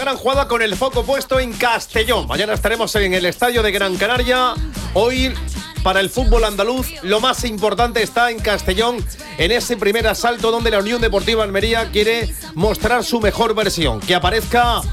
Gran jugada con el foco puesto en Castellón. Mañana estaremos en el estadio de Gran Canaria. Hoy, para el fútbol andaluz, lo más importante está en Castellón, en ese primer asalto donde la Unión Deportiva Almería quiere mostrar su mejor versión. Que aparezca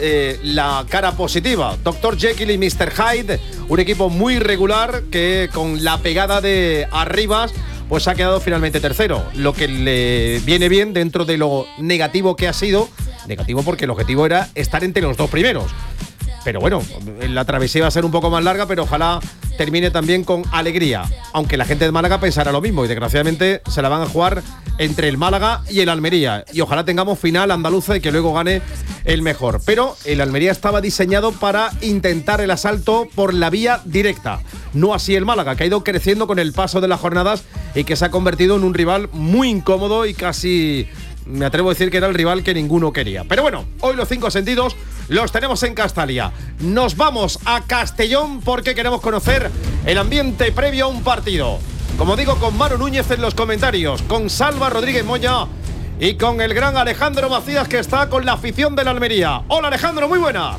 la cara positiva. Dr. Jekyll y Mr. Hyde, un equipo muy regular que con la pegada de Arribas pues ha quedado finalmente tercero, lo que le viene bien dentro de lo negativo que ha sido. Negativo porque el objetivo era estar entre los dos primeros. Pero bueno, la travesía va a ser un poco más larga, pero ojalá termine también con alegría. Aunque la gente de Málaga pensará lo mismo y desgraciadamente se la van a jugar entre el Málaga y el Almería. Y ojalá tengamos final andaluza y que luego gane el mejor. Pero el Almería estaba diseñado para intentar el asalto por la vía directa. No así el Málaga, que ha ido creciendo con el paso de las jornadas y que se ha convertido en un rival muy incómodo y casi... me atrevo a decir que era el rival que ninguno quería. Pero bueno, hoy los 5 sentidos los tenemos en Castalia. Nos vamos a Castellón porque queremos conocer el ambiente previo a un partido. Como digo, con Manu Núñez en los comentarios, con Salva Rodríguez Moya y con el gran Alejandro Macías, que está con la afición de la Almería. Hola Alejandro, muy buenas.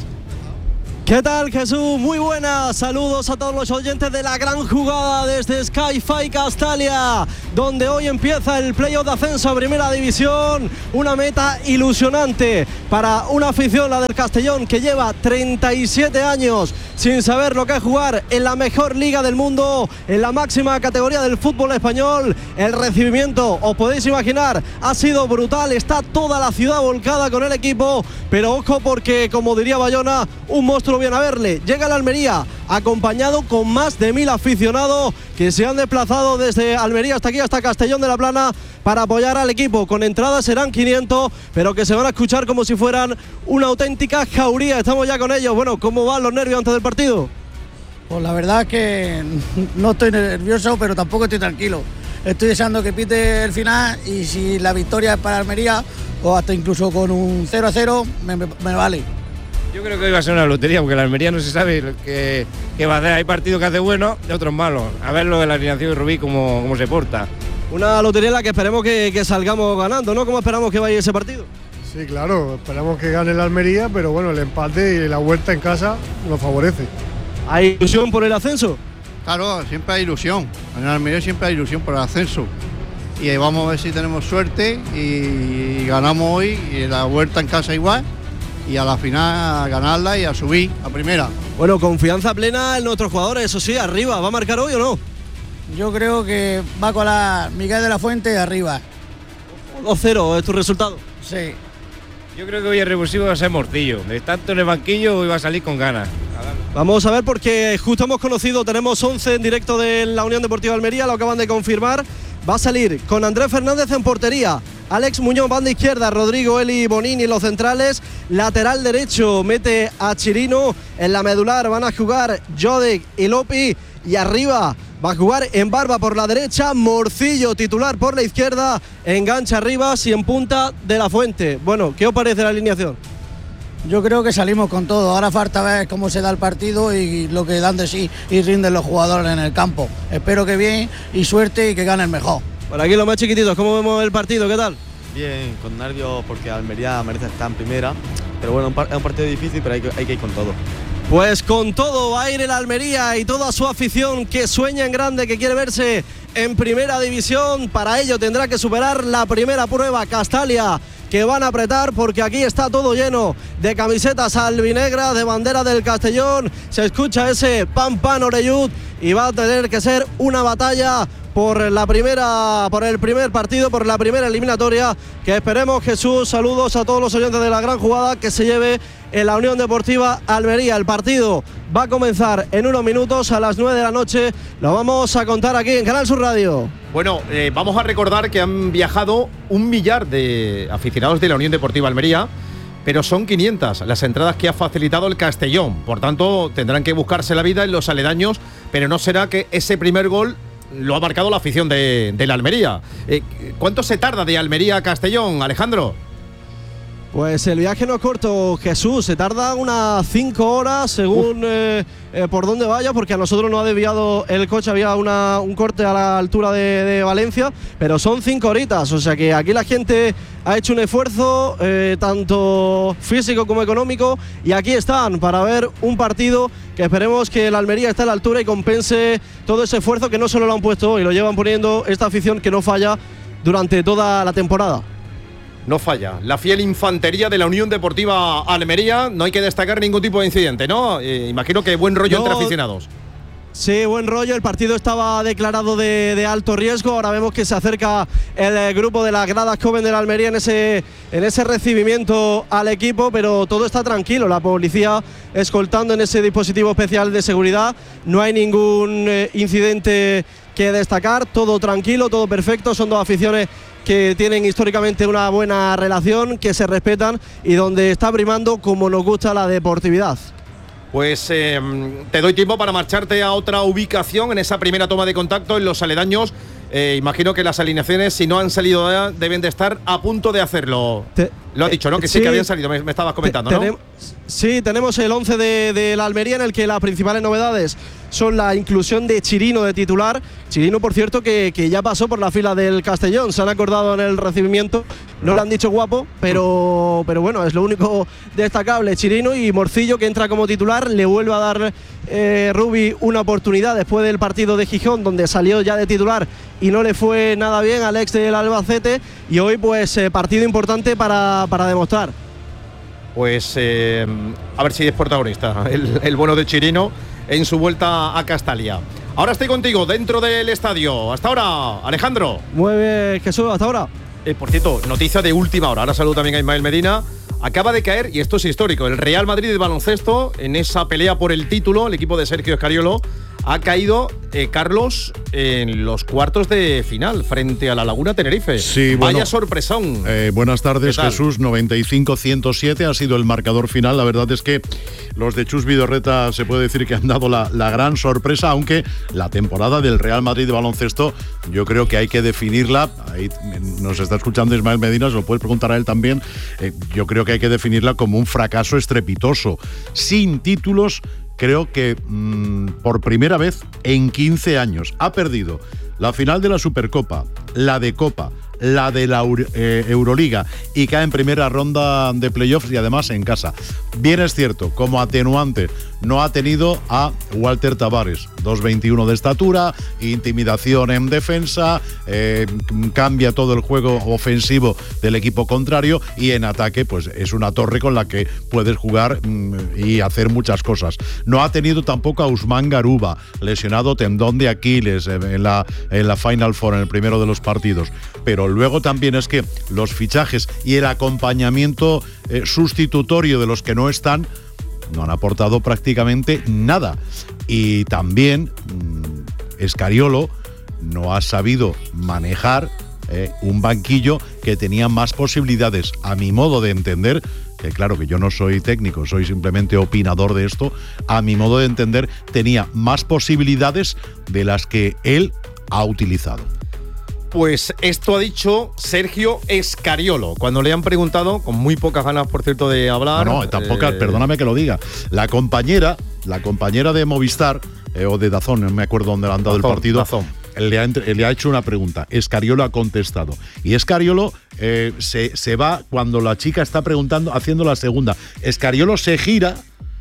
¿Qué tal, Jesús? Muy buenas. Saludos a todos los oyentes de la gran jugada desde Sky-Fi Castalia, donde hoy empieza el playoff de ascenso a Primera División. Una meta ilusionante para una afición, la del Castellón, que lleva 37 años sin saber lo que es jugar en la mejor liga del mundo, en la máxima categoría del fútbol español. El recibimiento, os podéis imaginar, ha sido brutal. Está toda la ciudad volcada con el equipo, pero ojo porque, como diría Bayona, un monstruo viene a verle. Llega la Almería acompañado con más de 1000 aficionados que se han desplazado desde Almería hasta aquí, hasta Castellón de la Plana, para apoyar al equipo. Con entradas serán 500, pero que se van a escuchar como si fueran una auténtica jauría. Estamos ya con ellos. Bueno, ¿cómo van los nervios antes del partido? Pues la verdad es que no estoy nervioso, pero tampoco estoy tranquilo. Estoy deseando que pite el final y si la victoria es para Almería, o hasta incluso con un 0-0, me vale. Yo creo que hoy va a ser una lotería, porque la Almería no se sabe qué va a hacer. Hay partidos que hace buenos y otros malos. A ver lo de la alineación de Rubí, cómo se porta. Una lotería en la que esperemos que salgamos ganando, ¿no? ¿Cómo esperamos que vaya ese partido? Sí, claro, esperamos que gane la Almería, pero bueno, el empate y la vuelta en casa nos favorece. ¿Hay ilusión por el ascenso? Claro, siempre hay ilusión. En el Almería siempre hay ilusión por el ascenso. Y vamos a ver si tenemos suerte y ganamos hoy, y la vuelta en casa igual. Y a la final a ganarla y a subir a primera. Bueno, confianza plena en nuestros jugadores, eso sí, arriba. ¿Va a marcar hoy o no? Yo creo que va a colar Miguel de la Fuente arriba. 2-0 es tu resultado. Sí. Yo creo que hoy el revulsivo va a ser Morcillo. De tanto en el banquillo, hoy va a salir con ganas. Vamos a ver, porque justo hemos conocido, tenemos 11 en directo de la Unión Deportiva Almería, lo acaban de confirmar. Va a salir con Andrés Fernández en portería, Alex Muñoz banda izquierda, Rodrigo Eli Bonini en los centrales, lateral derecho mete a Chirino, en la medular van a jugar Jodek y Lopi, y arriba va a jugar en Barba por la derecha, Morcillo titular por la izquierda, engancha Arribas y en punta de la Fuente. Bueno, ¿qué os parece la alineación? Yo creo que salimos con todo. Ahora falta ver cómo se da el partido y lo que dan de sí y rinden los jugadores en el campo. Espero que bien y suerte y que gane el mejor. Por aquí los más chiquititos, ¿cómo vemos el partido? ¿Qué tal? Bien, con nervios porque Almería merece estar en primera. Pero bueno, es un partido difícil, pero hay que ir con todo. Pues con todo va a ir el Almería y toda su afición que sueña en grande, que quiere verse en Primera División. Para ello tendrá que superar la primera prueba, Castalia, que van a apretar porque aquí está todo lleno de camisetas albinegras, de bandera del Castellón. Se escucha ese pam pam orellut y va a tener que ser una batalla por el primer partido, por la primera eliminatoria, que esperemos, Jesús, saludos a todos los oyentes de la gran jugada, que se lleve en la Unión Deportiva Almería. El partido va a comenzar en unos minutos a las 9 de la noche, lo vamos a contar aquí en Canal Sur Radio. Bueno, vamos a recordar que han viajado 1 millar de aficionados de la Unión Deportiva Almería, pero son 500 las entradas que ha facilitado el Castellón. Por tanto, tendrán que buscarse la vida en los aledaños, pero no será que ese primer gol lo ha marcado la afición de la Almería. ¿Cuánto se tarda de Almería a Castellón, Alejandro? Pues el viaje no es corto, Jesús, se tarda unas 5 horas según por dónde vaya, porque a nosotros nos ha desviado el coche, había un corte a la altura de Valencia, pero son 5 horitas, o sea que aquí la gente ha hecho un esfuerzo tanto físico como económico, y aquí están para ver un partido que esperemos que el Almería esté a la altura y compense todo ese esfuerzo que no solo lo han puesto hoy, lo llevan poniendo esta afición que no falla durante toda la temporada. No falla. La fiel infantería de la Unión Deportiva Almería. No hay que destacar ningún tipo de incidente, ¿no? Imagino que buen rollo entre aficionados. Sí, buen rollo. El partido estaba declarado de alto riesgo. Ahora vemos que se acerca el grupo de las gradas joven de la Almería en ese recibimiento al equipo, pero todo está tranquilo. La policía escoltando en ese dispositivo especial de seguridad. No hay ningún incidente que destacar. Todo tranquilo, todo perfecto. Son dos aficiones que tienen históricamente una buena relación, que se respetan y donde está primando, como nos gusta, la deportividad. Pues te doy tiempo para marcharte a otra ubicación en esa primera toma de contacto en los aledaños. Imagino que las alineaciones, si no han salido ya, deben de estar a punto de hacerlo. Lo has dicho, ¿no? Que sí, que habían salido, me estabas comentando, ¿no? Sí, tenemos el 11 de la Almería, en el que las principales novedades son la inclusión de Chirino de titular. Chirino, por cierto, que ya pasó por la fila del Castellón. Se han acordado en el recibimiento. No le han dicho guapo, pero bueno, es lo único destacable. Chirino, y Morcillo, que entra como titular. Le vuelve a dar Rubi una oportunidad después del partido de Gijón, donde salió ya de titular y no le fue nada bien al ex del Albacete. Y hoy, pues, partido importante para demostrar. Pues a ver si es protagonista el bueno de Chirino en su vuelta a Castalia. Ahora estoy contigo dentro del estadio. Hasta ahora, Alejandro. Muy bien, Jesús, hasta ahora. Por cierto, noticia de última hora. Ahora saludo también a Ismael Medina. Acaba de caer, y esto es histórico, el Real Madrid de baloncesto en esa pelea por el título. El equipo de Sergio Escariolo ha caído, Carlos, en los cuartos de final frente a la Laguna Tenerife. Sí, vaya sorpresón. Buenas tardes, Jesús. 95-107 ha sido el marcador final. La verdad es que los de Chus Vidorreta se puede decir que han dado la gran sorpresa, aunque la temporada del Real Madrid de baloncesto yo creo que hay que definirla. Ahí nos está escuchando Ismael Medina, se lo puedes preguntar a él también. Yo creo que hay que definirla como un fracaso estrepitoso, sin títulos. Creo que por primera vez en 15 años ha perdido la final de la Supercopa, la de Copa, la de la Euroliga, y cae en primera ronda de playoffs, y además en casa. Bien es cierto, como atenuante, no ha tenido a Walter Tavares, 2,21 de estatura, intimidación en defensa, cambia todo el juego ofensivo del equipo contrario, y en ataque pues es una torre con la que puedes jugar y hacer muchas cosas. No ha tenido tampoco a Usman Garuba, lesionado tendón de Aquiles en la Final Four, en el primero de los partidos. Pero luego también es que los fichajes y el acompañamiento sustitutorio de los que no están no han aportado prácticamente nada. Y también Escariolo no ha sabido manejar un banquillo que tenía más posibilidades, a mi modo de entender, que claro que yo no soy técnico, soy simplemente opinador de esto, a mi modo de entender tenía más posibilidades de las que él ha utilizado. Pues esto ha dicho Sergio Escariolo cuando le han preguntado, con muy pocas ganas, por cierto, de hablar. No, tampoco, perdóname que lo diga. La compañera de Movistar, o de DAZN, no me acuerdo dónde le han dado el partido, le ha hecho una pregunta. Escariolo ha contestado. Y Escariolo se va cuando la chica está preguntando, haciendo la segunda. Escariolo se gira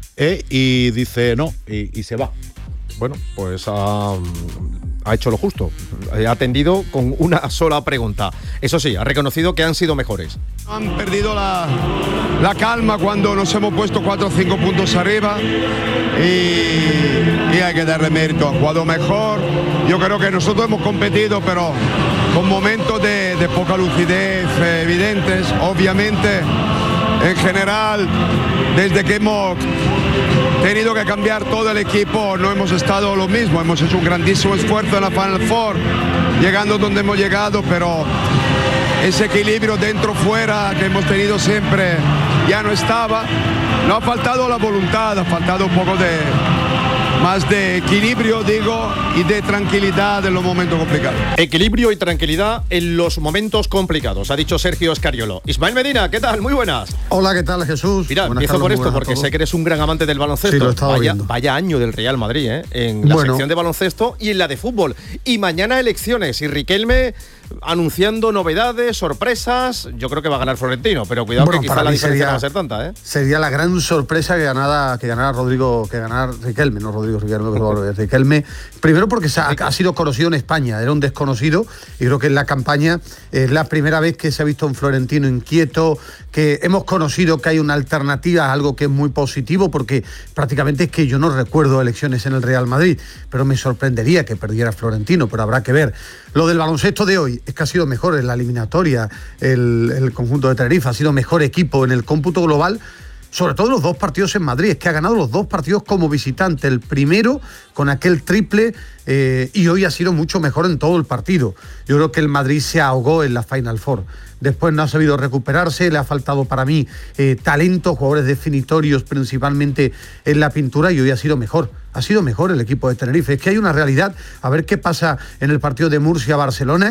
y dice no, y se va. Bueno, pues ha hecho lo justo. Ha atendido con una sola pregunta. Eso sí, ha reconocido que han sido mejores. Han perdido la calma cuando nos hemos puesto 4 o 5 puntos arriba y hay que darle mérito. Han jugado mejor. Yo creo que nosotros hemos competido, pero con momentos de poca lucidez evidentes. Obviamente, en general, desde que hemos tenido que cambiar todo el equipo, no hemos estado lo mismo. Hemos hecho un grandísimo esfuerzo en la Final Four, llegando donde hemos llegado, pero ese equilibrio dentro-fuera que hemos tenido siempre ya no estaba. No ha faltado la voluntad, ha faltado un poco más de equilibrio, digo, y de tranquilidad en los momentos complicados. Equilibrio y tranquilidad en los momentos complicados, ha dicho Sergio Scariolo. Ismael Medina, ¿qué tal? Muy buenas. Hola, ¿qué tal, Jesús? Mira, Buenas empiezo tardes, por esto buenas porque sé que eres un gran amante del baloncesto. Sí, lo he estado viendo. Vaya año del Real Madrid, en la sección de baloncesto y en la de fútbol. Y mañana elecciones y Riquelme anunciando novedades, sorpresas. Yo creo que va a ganar Florentino, pero cuidado que quizá la diferencia no va a ser tanta, Sería la gran sorpresa que ganara Riquelme, no Rodrigo Riquelme. Primero porque ha sido conocido en España, era un desconocido, y creo que en la campaña es la primera vez que se ha visto un Florentino inquieto, que hemos conocido que hay una alternativa, algo que es muy positivo, porque prácticamente es que yo no recuerdo elecciones en el Real Madrid, pero me sorprendería que perdiera Florentino, pero habrá que ver. Lo del baloncesto de hoy es que ha sido mejor en la eliminatoria, el conjunto de Tenerife ha sido mejor equipo en el cómputo global, sobre todo los dos partidos en Madrid, es que ha ganado los dos partidos como visitante, el primero con aquel triple y hoy ha sido mucho mejor en todo el partido. Yo creo que el Madrid se ahogó en la Final Four, después no ha sabido recuperarse, le ha faltado para mí talento, jugadores definitorios principalmente en la pintura, y hoy ha sido mejor el equipo de Tenerife. Es que hay una realidad, a ver qué pasa en el partido de Murcia-Barcelona.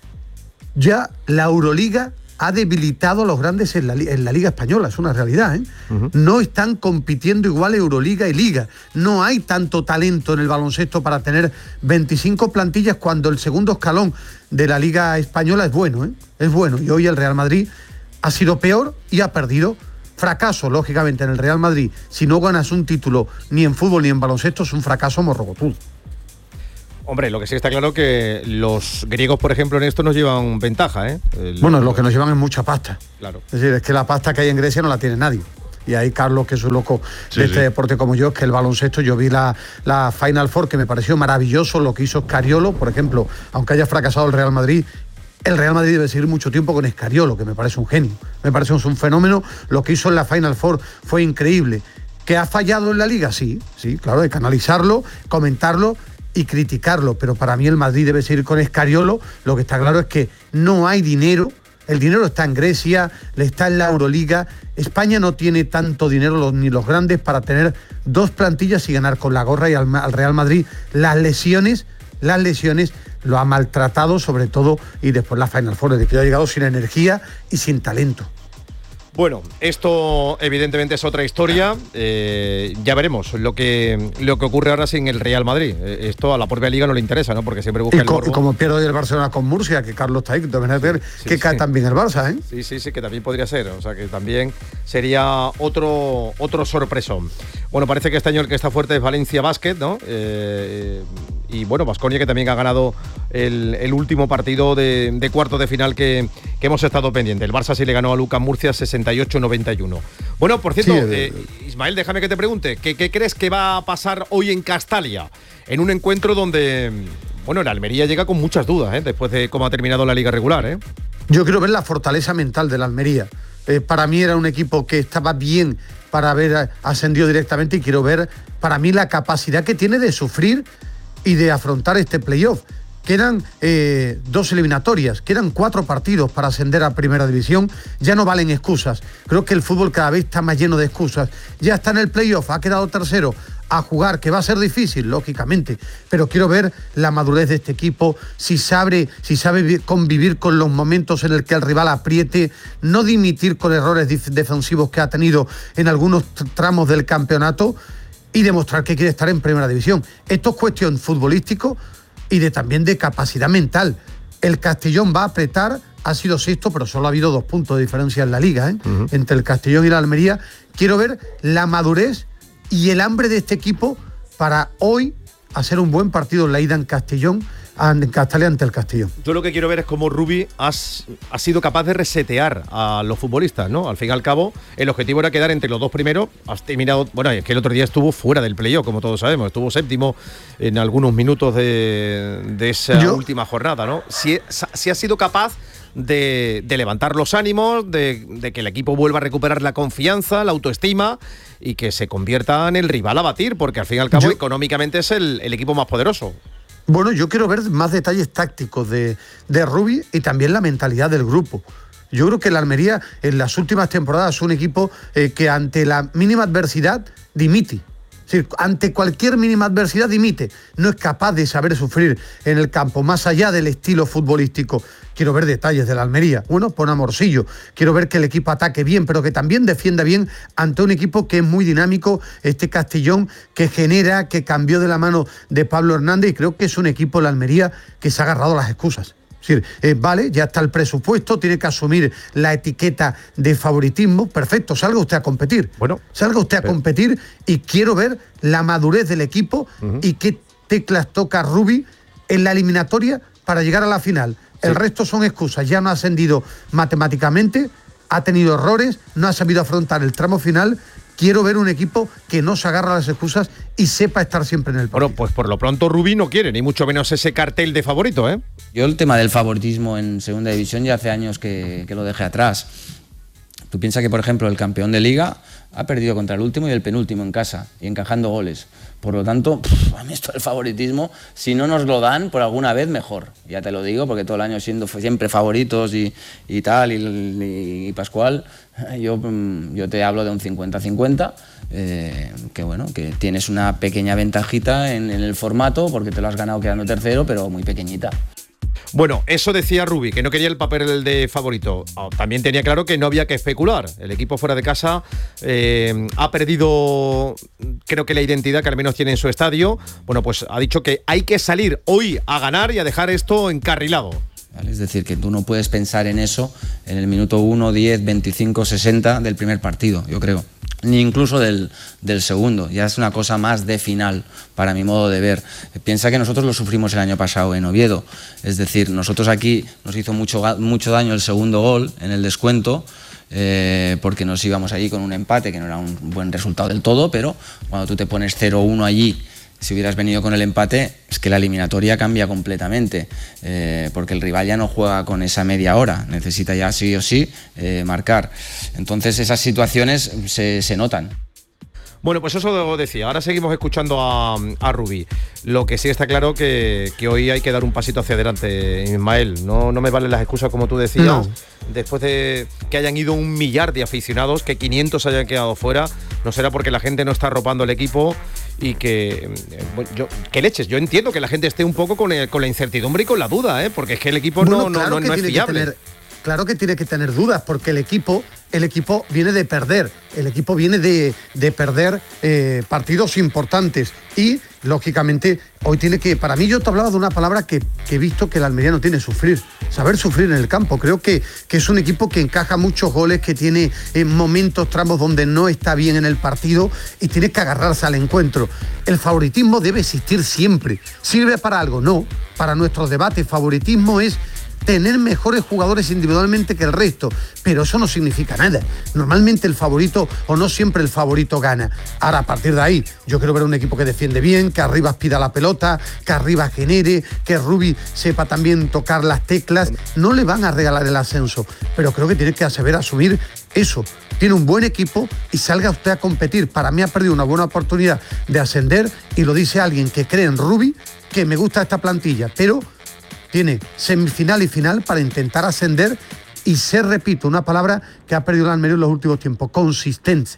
Ya la Euroliga ha debilitado a los grandes en la Liga Española, es una realidad, No están compitiendo igual Euroliga y Liga. No hay tanto talento en el baloncesto para tener 25 plantillas cuando el segundo escalón de la Liga Española es bueno, Es bueno. Y hoy el Real Madrid ha sido peor y ha perdido. Fracaso, lógicamente, en el Real Madrid. Si no ganas un título ni en fútbol ni en baloncesto, es un fracaso morrocotudo. Hombre, lo que sí está claro que los griegos, por ejemplo, en esto nos llevan ventaja, Lo que nos llevan es mucha pasta. Claro. Es decir, es que la pasta que hay en Grecia no la tiene nadie. Y ahí Carlos, que es un loco de este deporte como yo, es que el baloncesto, yo vi la Final Four, que me pareció maravilloso lo que hizo Scariolo, por ejemplo, aunque haya fracasado el Real Madrid debe seguir mucho tiempo con Scariolo, que me parece un genio, me parece un fenómeno. Lo que hizo en la Final Four fue increíble. ¿Que ha fallado en la Liga? Sí, claro, hay que analizarlo, comentarlo y criticarlo, pero para mí el Madrid debe seguir con Scariolo. Lo que está claro es que no hay dinero, el dinero está en Grecia, está en la Euroliga. España no tiene tanto dinero, ni los grandes, para tener dos plantillas y ganar con la gorra, y al Real Madrid las lesiones lo ha maltratado sobre todo, y después la Final Four, de que ha llegado sin energía y sin talento. Bueno, esto evidentemente es otra historia. Ya veremos lo que ocurre ahora sin el Real Madrid. Esto a la propia Liga no le interesa, ¿no? Porque siempre busca el morbo. Y como pierde hoy el Barcelona con Murcia, que Carlos está ahí, que cae también el Barça, Sí, que también podría ser. O sea, que también sería otro sorpresón. Bueno, parece que este año el que está fuerte es Valencia Basket, ¿no? Y bueno, Baskonia, que también ha ganado el último partido de cuarto de final que hemos estado pendiente. El Barça sí le ganó a Lucas Murcia 68-91. Bueno, por cierto, Ismael, déjame que te pregunte, ¿qué crees que va a pasar hoy en Castalia? En un encuentro donde, el Almería llega con muchas dudas, después de cómo ha terminado la liga regular, Yo quiero ver la fortaleza mental del Almería. Para mí era un equipo que estaba bien para haber ascendido directamente, y quiero ver, para mí, la capacidad que tiene de sufrir y de afrontar este playoff. Quedan 2 eliminatorias, quedan 4 partidos para ascender a Primera División. Ya no valen excusas. Creo que el fútbol cada vez está más lleno de excusas. Ya está en el playoff, ha quedado tercero, a jugar, que va a ser difícil, lógicamente, pero quiero ver la madurez de este equipo, si sabe convivir con los momentos en el que el rival apriete, no dimitir con errores defensivos que ha tenido en algunos tramos del campeonato, y demostrar que quiere estar en Primera División. Esto es cuestión futbolístico y también de capacidad mental. El Castellón va a apretar, ha sido sexto, pero solo ha habido 2 puntos de diferencia en la Liga, entre el Castellón y la Almería. Quiero ver la madurez y el hambre de este equipo para hoy hacer un buen partido en la ida en Castellón, en Castalia, ante el Castellón. Yo lo que quiero ver es cómo Rubi ha sido capaz de resetear a los futbolistas, ¿no? Al fin y al cabo, el objetivo era quedar entre los 2 primeros. Has terminado, es que el otro día estuvo fuera del playoff, como todos sabemos, estuvo séptimo en algunos minutos de esa última jornada, ¿no? Si ha sido capaz de levantar los ánimos, de que el equipo vuelva a recuperar la confianza, la autoestima, y que se convierta en el rival a batir, porque al fin y al cabo económicamente es el equipo más poderoso. Bueno, yo quiero ver más detalles tácticos de Rubi, y también la mentalidad del grupo. Yo creo que el Almería en las últimas temporadas es un equipo que ante la mínima adversidad dimite. Es decir, ante cualquier mínima adversidad dimite. No es capaz de saber sufrir en el campo, más allá del estilo futbolístico. Quiero ver detalles de la Almería. Bueno, pon amorcillo. Quiero ver que el equipo ataque bien, pero que también defienda bien ante un equipo que es muy dinámico, este Castellón, que genera, que cambió de la mano de Pablo Hernández, y creo que es un equipo, la Almería, que se ha agarrado a las excusas. Es decir, vale, ya está el presupuesto, tiene que asumir la etiqueta de favoritismo. Perfecto, salga usted a competir. Bueno, salga usted a competir, y quiero ver la madurez del equipo y qué teclas toca Rubi en la eliminatoria para llegar a la final. El resto son excusas. Ya no ha ascendido matemáticamente, ha tenido errores, no ha sabido afrontar el tramo final. Quiero ver un equipo que no se agarra a las excusas y sepa estar siempre en el partido. Bueno, pues por lo pronto Rubí no quiere, ni mucho menos ese cartel de favorito, ¿eh? Yo el tema del favoritismo en segunda división ya hace años que lo dejé atrás. Tú piensas que, por ejemplo, el campeón de Liga ha perdido contra el último y el penúltimo en casa, y encajando goles. Por lo tanto, a mí esto del favoritismo, si no nos lo dan por alguna vez, mejor. Ya te lo digo, porque todo el año siendo siempre favoritos y tal, y Pascual, yo te hablo de un 50-50, que bueno, que tienes una pequeña ventajita en el formato, porque te lo has ganado quedando tercero, pero muy pequeñita. Bueno, eso decía Rubi, que no quería el papel de favorito. También tenía claro que no había que especular. El equipo fuera de casa ha perdido, creo que la identidad que al menos tiene en su estadio. Bueno, pues ha dicho que hay que salir hoy a ganar y a dejar esto encarrilado. ¿Vale? Es decir, que tú no puedes pensar en eso en el minuto 1, 10, 25, 60 del primer partido, yo creo. Ni incluso del segundo. Ya es una cosa más de final, para mi modo de ver. Piensa que nosotros lo sufrimos el año pasado en Oviedo. Es decir, nosotros aquí nos hizo mucho daño el segundo gol en el descuento, porque nos íbamos allí con un empate, que no era un buen resultado del todo, pero cuando tú te pones 0-1 allí, si hubieras venido con el empate, es que la eliminatoria cambia completamente, porque el rival ya no juega con esa media hora, necesita ya sí o sí marcar. Entonces esas situaciones se notan. Bueno, pues eso decía. Ahora seguimos escuchando a Rubí. Lo que sí está claro que hoy hay que dar un pasito hacia adelante, Ismael. No me valen las excusas, como tú decías. No. Después de que hayan ido 1 millar de aficionados, que 500 hayan quedado fuera, no será porque la gente no está arropando el equipo y que... ¿Qué leches? Yo entiendo que la gente esté un poco con la incertidumbre y con la duda, porque es que el equipo no es fiable. Claro que tiene que tener dudas, porque el equipo viene de perder. El equipo viene de perder partidos importantes. Y, lógicamente, hoy tiene que... Para mí, yo te hablaba de una palabra que he visto que el Almería no tiene: sufrir. Saber sufrir en el campo. Creo que es un equipo que encaja muchos goles, que tiene momentos, tramos donde no está bien en el partido, y tiene que agarrarse al encuentro. El favoritismo debe existir siempre. ¿Sirve para algo? No. Para nuestros debates, favoritismo es tener mejores jugadores individualmente que el resto, pero eso no significa nada. Normalmente el favorito, o no siempre el favorito, gana. Ahora, a partir de ahí, yo quiero ver un equipo que defiende bien, que arriba pida la pelota, que arriba genere, que Rubi sepa también tocar las teclas. No le van a regalar el ascenso, pero creo que tiene que saber asumir eso. Tiene un buen equipo y salga usted a competir. Para mí ha perdido una buena oportunidad de ascender, y lo dice alguien que cree en Rubi, que me gusta esta plantilla, pero tiene semifinal y final para intentar ascender y ser, repito, una palabra que ha perdido el Almería en los últimos tiempos: consistente.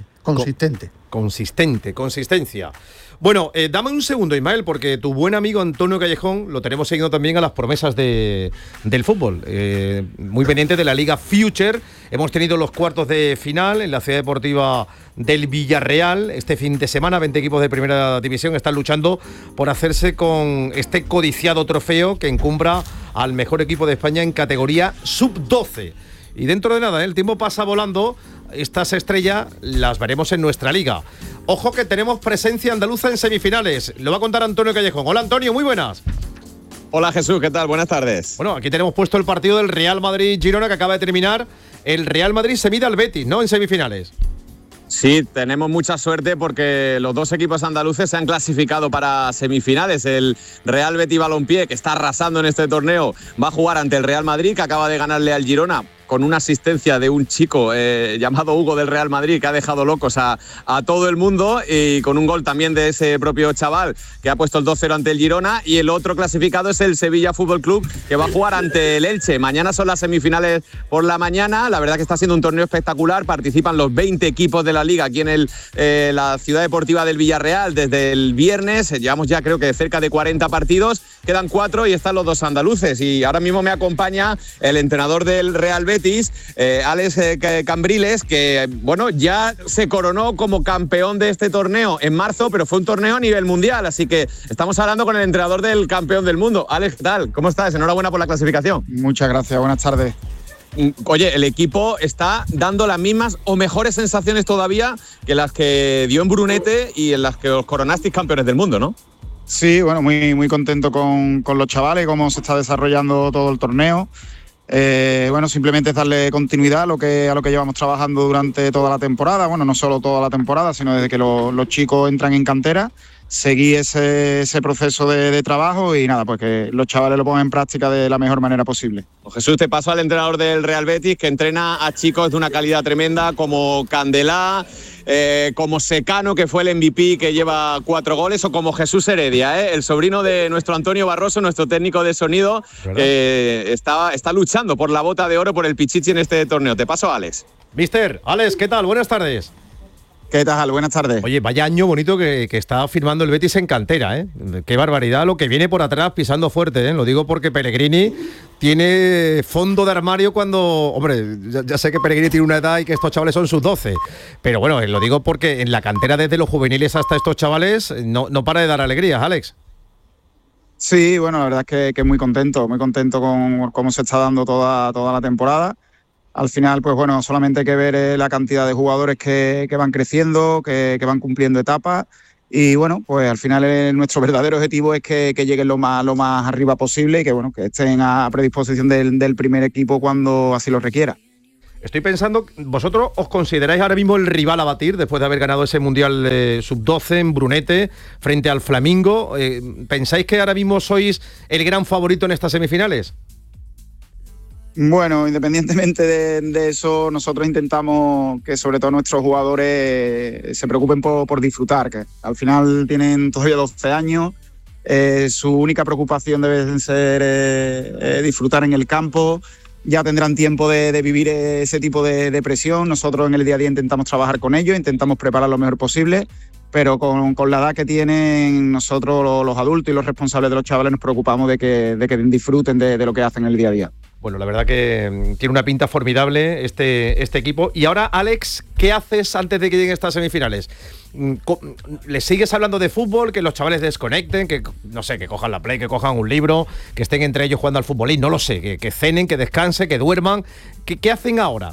Consistencia. Bueno, dame un segundo, Ismael, porque tu buen amigo Antonio Callejón lo tenemos seguido también a las promesas del fútbol. Muy pendiente de la Liga Future. Hemos tenido los cuartos de final en la Ciudad Deportiva del Villarreal. Este fin de semana, 20 equipos de primera división están luchando por hacerse con este codiciado trofeo que encumbra al mejor equipo de España en categoría sub-12. Y dentro de nada, el tiempo pasa volando. Estas estrellas las veremos en nuestra liga. Ojo que tenemos presencia andaluza en semifinales. Lo va a contar Antonio Callejón. Hola, Antonio, muy buenas. Hola, Jesús, ¿qué tal? Buenas tardes. Bueno, aquí tenemos puesto el partido del Real Madrid-Girona, que acaba de terminar. El Real Madrid se mide al Betis, ¿no?, en semifinales. Sí, tenemos mucha suerte porque los dos equipos andaluces se han clasificado para semifinales. El Real Betis Balompié, que está arrasando en este torneo, va a jugar ante el Real Madrid, que acaba de ganarle al Girona con una asistencia de un chico llamado Hugo del Real Madrid, que ha dejado locos a todo el mundo, y con un gol también de ese propio chaval que ha puesto el 2-0 ante el Girona. Y el otro clasificado es el Sevilla Fútbol Club, que va a jugar ante el Elche. Mañana son las semifinales por la mañana. La verdad que está siendo un torneo espectacular. Participan los 20 equipos de la Liga aquí en la ciudad deportiva del Villarreal desde el viernes. Llevamos ya creo que cerca de 40 partidos. Quedan 4 y están los 2 andaluces. Y ahora mismo me acompaña el entrenador del Real Betis, Alex Cambriles, que bueno, ya se coronó como campeón de este torneo en marzo, pero fue un torneo a nivel mundial, así que estamos hablando con el entrenador del campeón del mundo. Alex, ¿qué tal? ¿Cómo estás? Enhorabuena por la clasificación. Muchas gracias, buenas tardes. Oye, el equipo está dando las mismas o mejores sensaciones todavía que las que dio en Brunete y en las que os coronasteis campeones del mundo, ¿no? Sí, bueno, muy contento con los chavales, cómo se está desarrollando todo el torneo. Bueno, simplemente es darle continuidad a lo que llevamos trabajando durante toda la temporada. Bueno, no solo toda la temporada, sino desde que los chicos entran en cantera. Seguí ese proceso de trabajo y nada, pues que los chavales lo pongan en práctica de la mejor manera posible. Pues Jesús, te paso al entrenador del Real Betis, que entrena a chicos de una calidad tremenda como Candelá, como Secano, que fue el MVP, que lleva 4 goles, o como Jesús Heredia, el sobrino de nuestro Antonio Barroso, nuestro técnico de sonido, que está luchando por la bota de oro, por el Pichichi en este torneo. Te paso a Alex. Mister, Alex, ¿qué tal? Buenas tardes. ¿Qué tal? Buenas tardes. Oye, vaya año bonito que está firmando el Betis en cantera, ¿eh? Qué barbaridad lo que viene por atrás pisando fuerte, ¿eh? Lo digo porque Pellegrini tiene fondo de armario cuando... Hombre, ya sé que Pellegrini tiene una edad y que estos chavales son sus 12, pero bueno, lo digo porque en la cantera desde los juveniles hasta estos chavales no para de dar alegrías, Alex. Sí, bueno, la verdad es que muy contento con cómo se está dando toda la temporada. Al final, pues bueno, solamente hay que ver la cantidad de jugadores que van creciendo, que van cumpliendo etapas. Y bueno, pues al final nuestro verdadero objetivo es que lleguen lo más arriba posible y que bueno, que estén a predisposición del primer equipo cuando así lo requiera. Estoy pensando, ¿vosotros os consideráis ahora mismo el rival a batir después de haber ganado ese Mundial Sub-12 en Brunete frente al Flamingo? ¿Pensáis que ahora mismo sois el gran favorito en estas semifinales? Bueno, independientemente de eso, nosotros intentamos que sobre todo nuestros jugadores se preocupen por disfrutar, que al final tienen todavía 12 años, su única preocupación debe ser disfrutar en el campo. Ya tendrán tiempo de vivir ese tipo de presión. Nosotros en el día a día intentamos trabajar con ellos, intentamos preparar lo mejor posible, pero con la edad que tienen nosotros los adultos y los responsables de los chavales nos preocupamos de que disfruten de lo que hacen en el día a día. Bueno, la verdad que tiene una pinta formidable este equipo. Y ahora, Alex, ¿qué haces antes de que lleguen estas semifinales? ¿Les sigues hablando de fútbol? ¿Que los chavales desconecten? Que no sé, que cojan la Play, que cojan un libro, que estén entre ellos jugando al futbolín, no lo sé, que cenen, que descansen, que duerman. ¿Qué hacen ahora?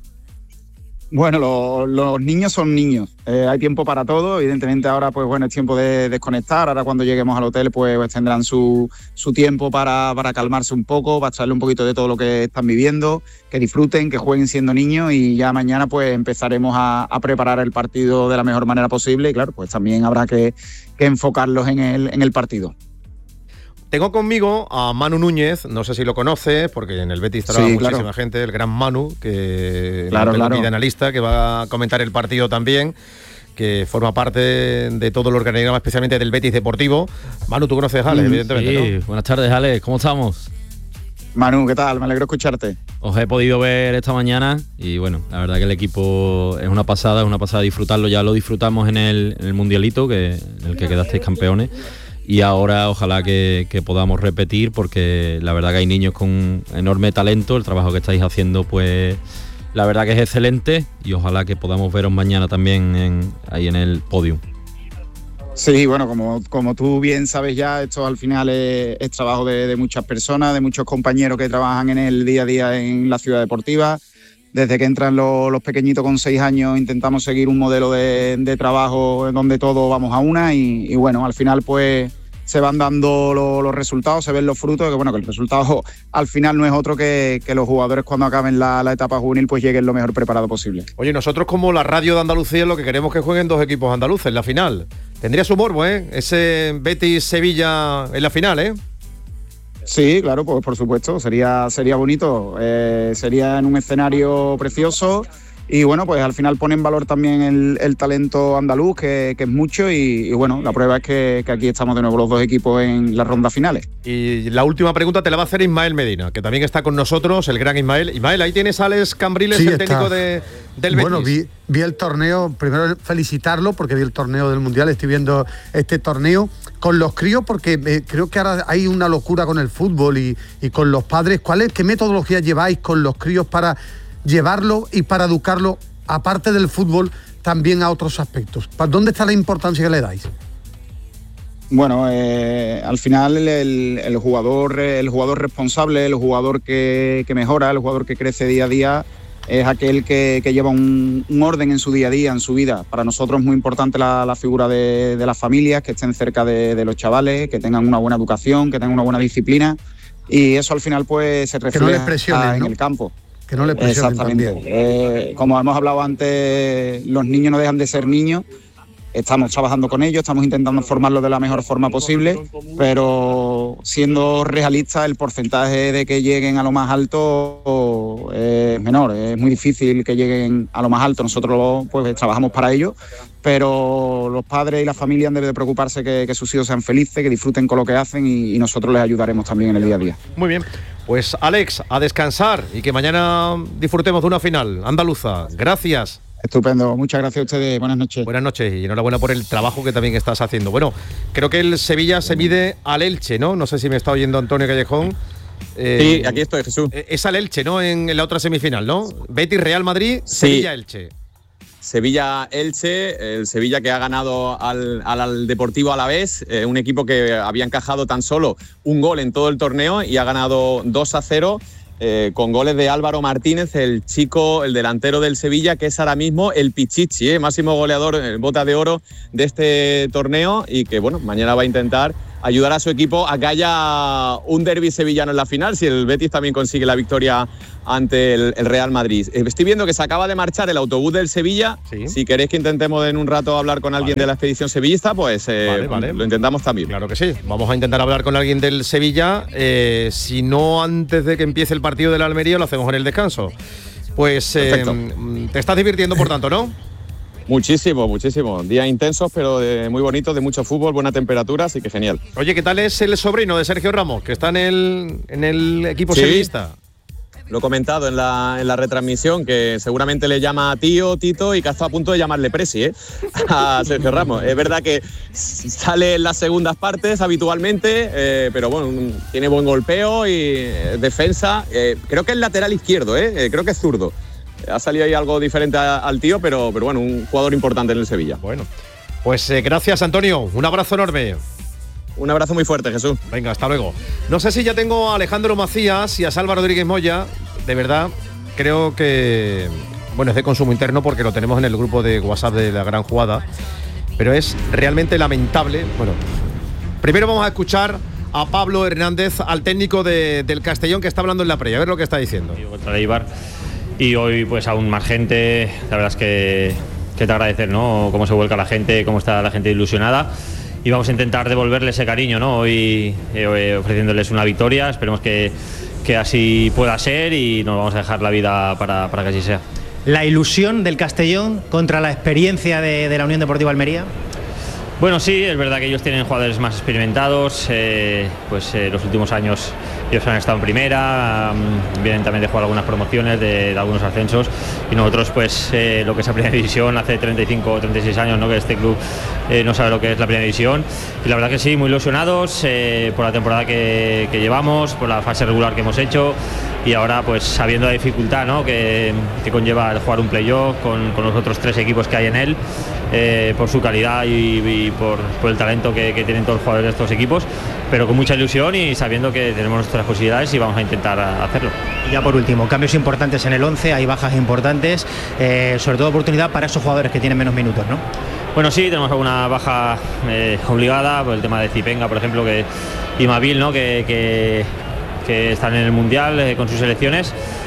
Bueno, los niños son niños, hay tiempo para todo, evidentemente ahora pues bueno es tiempo de desconectar, ahora cuando lleguemos al hotel pues tendrán su tiempo para calmarse un poco, para echarle un poquito de todo lo que están viviendo, que disfruten, que jueguen siendo niños y ya mañana pues empezaremos a preparar el partido de la mejor manera posible y claro, pues también habrá que enfocarlos en el partido. Tengo conmigo a Manu Núñez, no sé si lo conoces, porque en el Betis trabaja muchísima gente, el gran Manu, que es analista, que va a comentar el partido también, que forma parte de todo el organigrama, especialmente del Betis Deportivo. Manu, tú conoces a Alex, evidentemente, sí, ¿no? Buenas tardes, Alex, ¿cómo estamos? Manu, ¿qué tal? Me alegro escucharte. Os he podido ver esta mañana y bueno, la verdad que el equipo es una pasada disfrutarlo, ya lo disfrutamos en el Mundialito, en el que quedasteis campeones. Y ahora ojalá que podamos repetir porque la verdad que hay niños con enorme talento, el trabajo que estáis haciendo pues la verdad que es excelente y ojalá que podamos veros mañana también ahí en el podium. Sí, bueno, como tú bien sabes ya, esto al final es trabajo de muchas personas, de muchos compañeros que trabajan en el día a día en la ciudad deportiva. Desde que entran los pequeñitos con 6 años intentamos seguir un modelo de trabajo en donde todos vamos a una y bueno, al final pues se van dando los resultados, se ven los frutos, que bueno, que el resultado al final no es otro que los jugadores cuando acaben la etapa juvenil pues lleguen lo mejor preparado posible. Oye, nosotros como la radio de Andalucía lo que queremos es que jueguen 2 equipos andaluces en la final. Tendría su morbo, ese Betis-Sevilla en la final, Sí, claro, pues por supuesto, sería bonito, sería en un escenario precioso y bueno, pues al final pone en valor también el talento andaluz, que es mucho y bueno, la prueba es que aquí estamos de nuevo los dos equipos en las rondas finales. Y la última pregunta te la va a hacer Ismael Medina, que también está con nosotros, el gran Ismael. Ismael, ahí tienes a Alex Cambriles, sí, el técnico del Betis. Bueno, vi el torneo, primero felicitarlo porque vi el torneo del Mundial, estoy viendo este torneo con los críos porque creo que ahora hay una locura con el fútbol y con los padres. ¿Qué metodología lleváis con los críos para llevarlo y para educarlo, aparte del fútbol, también a otros aspectos? ¿Dónde está la importancia que le dais? Bueno, al final el jugador responsable, el jugador que mejora, el jugador que crece día a día, es aquel que lleva un orden en su día a día, en su vida. Para nosotros es muy importante la figura de las familias, que estén cerca de los chavales, que tengan una buena educación, que tengan una buena disciplina, y eso al final pues se refleja en el campo. Que no le presionen. Exactamente. Como hemos hablado antes, los niños no dejan de ser niños. Estamos trabajando con ellos, estamos intentando formarlos de la mejor forma posible, pero siendo realistas, el porcentaje de que lleguen a lo más alto es menor. Es muy difícil que lleguen a lo más alto. Nosotros pues trabajamos para ello, pero los padres y las familias deben de preocuparse que sus hijos sean felices, que disfruten con lo que hacen y nosotros les ayudaremos también en el día a día. Muy bien. Pues Alex, a descansar y que mañana disfrutemos de una final andaluza. Gracias. Estupendo, muchas gracias a ustedes, buenas noches. Buenas noches y enhorabuena por el trabajo que también estás haciendo. Bueno, creo que el Sevilla se mide al Elche, ¿no? No sé si me está oyendo Antonio Callejón. Sí, aquí estoy, Jesús. Es al Elche, ¿no? En la otra semifinal, ¿no? Betis, Real Madrid, sí. Sevilla-Elche. Sevilla-Elche, el Sevilla que ha ganado al Deportivo Alavés, un equipo que había encajado tan solo un gol en todo el torneo y ha ganado 2-0. Con goles de Álvaro Martínez, el delantero del Sevilla, que es ahora mismo el Pichichi, máximo goleador, bota de oro de este torneo y que, bueno, mañana va a intentar ayudar a su equipo a que haya un derbi sevillano en la final, si el Betis también consigue la victoria ante el Real Madrid. Estoy viendo que se acaba de marchar el autobús del Sevilla. Sí. Si queréis que intentemos en un rato hablar con alguien de la expedición sevillista, pues lo intentamos también. Claro que sí. Vamos a intentar hablar con alguien del Sevilla. Si no antes de que empiece el partido de la Almería, lo hacemos en el descanso. Pues te estás divirtiendo, por tanto, ¿no? Muchísimo. Días intensos, pero muy bonitos, de mucho fútbol, buena temperatura, así que genial. Oye, ¿qué tal es el sobrino de Sergio Ramos, que está en el equipo sevillista? Lo he comentado en la retransmisión, que seguramente le llama tío, Tito, y que está a punto de llamarle Presi, a Sergio Ramos. Es verdad que sale en las segundas partes habitualmente, pero bueno, tiene buen golpeo y defensa. Creo que es lateral izquierdo, creo que es zurdo. Ha salido ahí algo diferente al tío, pero bueno, un jugador importante en el Sevilla. Bueno, pues gracias, Antonio. Un abrazo enorme. Un abrazo muy fuerte, Jesús. Venga, hasta luego. No sé si ya tengo a Alejandro Macías y a Salva Rodríguez Moya. De verdad, creo que, bueno, es de consumo interno porque lo tenemos en el grupo de WhatsApp de La Gran Jugada, pero es realmente lamentable. Bueno, primero vamos a escuchar a Pablo Hernández, al técnico del Castellón, que está hablando en la previa. A ver lo que está diciendo. Contra Eibar. Y hoy pues aún más gente, la verdad es que te agradecer, ¿no? Cómo se vuelca la gente, cómo está la gente ilusionada. Y vamos a intentar devolverle ese cariño, ¿no? Hoy ofreciéndoles una victoria, esperemos que así pueda ser y nos vamos a dejar la vida para que así sea. ¿La ilusión del Castellón contra la experiencia de la Unión Deportiva Almería? Bueno, sí, es verdad que ellos tienen jugadores más experimentados, los últimos años ellos han estado en primera, vienen también de jugar algunas promociones, de algunos ascensos, y nosotros pues lo que es la primera división, hace 35 o 36 años, ¿no? Que este club no sabe lo que es la primera división, y la verdad que sí, muy ilusionados por la temporada que llevamos, por la fase regular que hemos hecho, y ahora pues sabiendo la dificultad, ¿no? que conlleva el jugar un playoff con los otros tres equipos que hay en él, por su calidad y por el talento que tienen todos los jugadores de estos equipos, pero con mucha ilusión y sabiendo que tenemos nuestras posibilidades y vamos a intentar hacerlo. Y ya por último, cambios importantes en el 11, hay bajas importantes, sobre todo oportunidad para esos jugadores que tienen menos minutos, ¿no? Bueno, sí, tenemos alguna baja obligada, por el tema de Zipenga, por ejemplo, y Mabil, ¿no? que están en el Mundial con sus selecciones.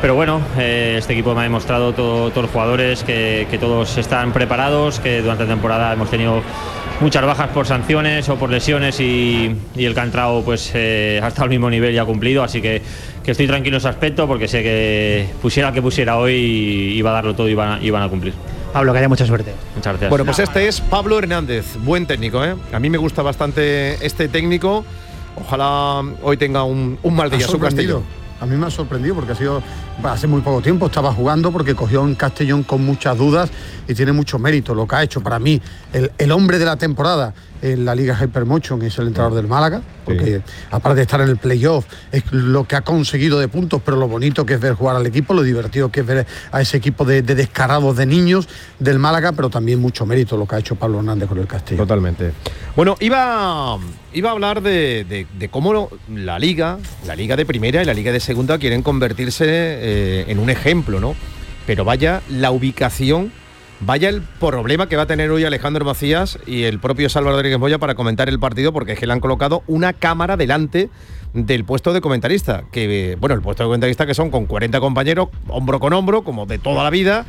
Pero bueno, este equipo me ha demostrado, todos los jugadores, que todos están preparados, que durante la temporada hemos tenido muchas bajas por sanciones o por lesiones y el que ha entrado pues, ha estado al mismo nivel y ha cumplido, así que estoy tranquilo en ese aspecto porque sé que pusiera hoy iba a darlo todo y van a cumplir. Pablo, que haya mucha suerte. Muchas gracias. Bueno, pues este es Pablo Hernández, buen técnico, ¿eh? A mí me gusta bastante este técnico. Ojalá hoy tenga un mal día su Castellón. A mí me ha sorprendido porque hace muy poco tiempo estaba jugando, porque cogió un Castellón con muchas dudas y tiene mucho mérito. Lo que ha hecho para mí el hombre de la temporada en la Liga Hypermotion es el entrenador del Málaga, porque aparte de estar en el playoff es lo que ha conseguido de puntos, pero lo bonito que es ver jugar al equipo, lo divertido que es ver a ese equipo de descarados de niños del Málaga, pero también mucho mérito lo que ha hecho Pablo Hernández con el Castellón. Totalmente. Bueno, iba a hablar de cómo la Liga de Primera y la Liga de Segunda quieren convertirse en un ejemplo, ¿no? Pero vaya la ubicación, vaya el problema que va a tener hoy Alejandro Macías y el propio Salvador Rodríguez Moya para comentar el partido, porque es que le han colocado una cámara delante del puesto de comentarista, que bueno, el puesto de comentarista que son con 40 compañeros, hombro con hombro, como de toda la vida,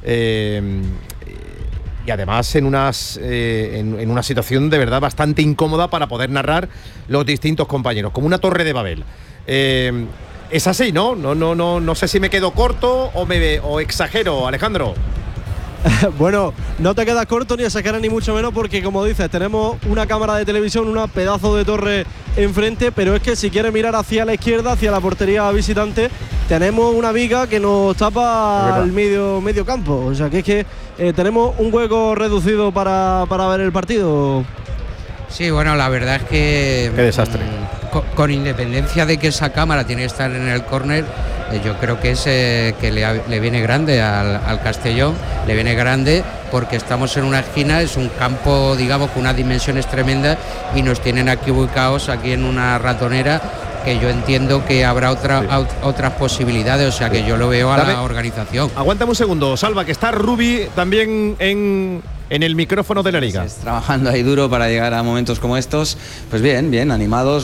y además en una situación de verdad bastante incómoda para poder narrar los distintos compañeros, como una torre de Babel. Es así, ¿no? No sé si me quedo corto o exagero, Alejandro. Bueno, no te quedas corto ni exageras ni mucho menos, porque como dices, tenemos una cámara de televisión, una pedazo de torre enfrente, pero es que si quieres mirar hacia la izquierda, hacia la portería visitante, tenemos una viga que nos tapa el medio campo. O sea que es que tenemos un hueco reducido para ver el partido. Sí, bueno, la verdad es que... Qué desastre. Con independencia de que esa cámara tiene que estar en el córner, yo creo que es que le viene grande al Castellón, le viene grande porque estamos en una esquina, es un campo, digamos, con unas dimensiones tremendas y nos tienen aquí ubicados aquí en una ratonera, que yo entiendo que habrá otras posibilidades, o sea que yo lo veo a la organización. Aguántame un segundo, Salva, que está Rubi también en el micrófono de la Liga. Trabajando ahí duro para llegar a momentos como estos. Pues bien, animados,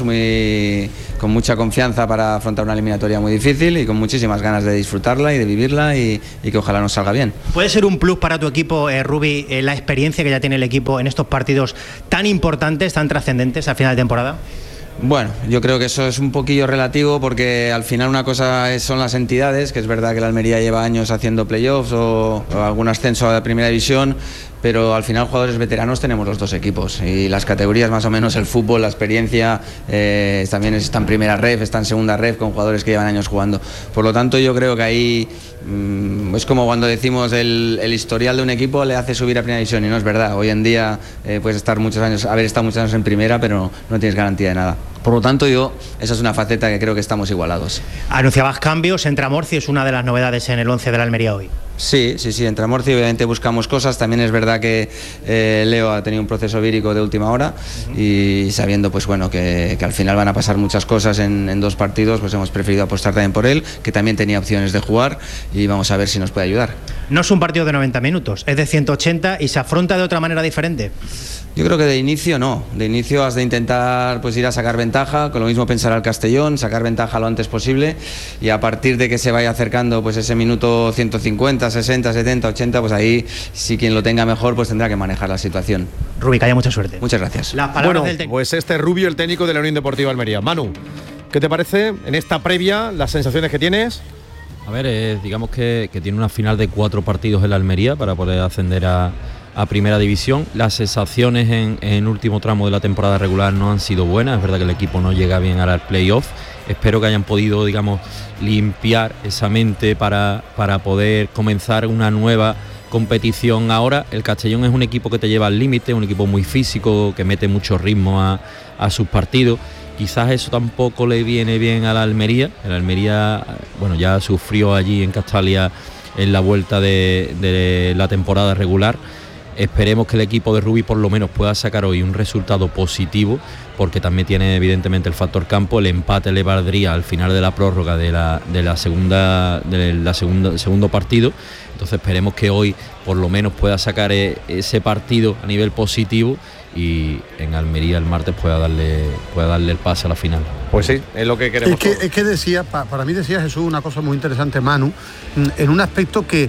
con mucha confianza para afrontar una eliminatoria muy difícil y con muchísimas ganas de disfrutarla y de vivirla y que ojalá nos salga bien. ¿Puede ser un plus para tu equipo, Rubi, la experiencia que ya tiene el equipo en estos partidos tan importantes, tan trascendentes al final de temporada? Bueno, yo creo que eso es un poquillo relativo, porque al final una cosa son las entidades, que es verdad que la Almería lleva años haciendo playoffs o algún ascenso a la primera división, pero al final jugadores veteranos tenemos los dos equipos y las categorías más o menos, el fútbol, la experiencia, también está en primera ref, está en segunda ref con jugadores que llevan años jugando. Por lo tanto yo creo que ahí es como cuando decimos el historial de un equipo le hace subir a primera división, y no es verdad. Hoy en día puedes estar haber estado muchos años en primera, pero no tienes garantía de nada. Por lo tanto, esa es una faceta que creo que estamos igualados. Anunciabas cambios, entra Morci, es una de las novedades en el 11 de la Almería hoy. Sí, entra Morci, obviamente buscamos cosas. También es verdad que Leo ha tenido un proceso vírico de última hora, y sabiendo pues bueno que al final van a pasar muchas cosas en dos partidos, pues hemos preferido apostar también por él, que también tenía opciones de jugar, y vamos a ver si nos puede ayudar. No es un partido de 90 minutos, es de 180 y se afronta de otra manera diferente. Yo creo que de inicio no, de inicio has de intentar pues ir a sacar ventaja, con lo mismo pensar al Castellón, sacar ventaja lo antes posible, y a partir de que se vaya acercando pues ese minuto 150, 60, 70, 80, pues ahí si quien lo tenga mejor pues tendrá que manejar la situación. Rubi, que haya mucha suerte. Muchas gracias. Bueno, pues Rubio, el técnico de la Unión Deportiva Almería. Manu, ¿qué te parece en esta previa, las sensaciones que tienes? A ver, digamos que tiene una final de 4 partidos en la Almería para poder ascender a primera división. Las sensaciones en último tramo de la temporada regular no han sido buenas. Es verdad que el equipo no llega bien al playoff. Espero que hayan podido, digamos, limpiar esa mente para poder comenzar una nueva competición ahora. El Castellón es un equipo que te lleva al límite, un equipo muy físico, que mete mucho ritmo a sus partidos. Quizás eso tampoco le viene bien a la Almería. El Almería, bueno, ya sufrió allí en Castalia en la vuelta de la temporada regular. Esperemos que el equipo de Rubi por lo menos pueda sacar hoy un resultado positivo, porque también tiene evidentemente el factor campo. El empate le valdría al final de la prórroga del segundo partido. Entonces esperemos que hoy por lo menos pueda sacar ese partido a nivel positivo y en Almería el martes pueda darle el pase a la final. Pues sí, es lo que queremos. Es que decía, para mí decía Jesús una cosa muy interesante, Manu, en un aspecto que